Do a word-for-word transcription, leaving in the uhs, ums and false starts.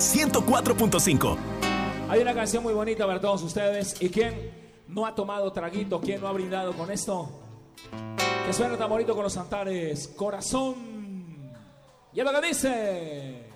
ciento cuatro punto cinco. Hay una canción muy bonita para todos ustedes. ¿Y quién no ha tomado traguito? ¿Quién no ha brindado con esto? Que suena tan bonito con los cantares. Corazón. Y es lo que dice.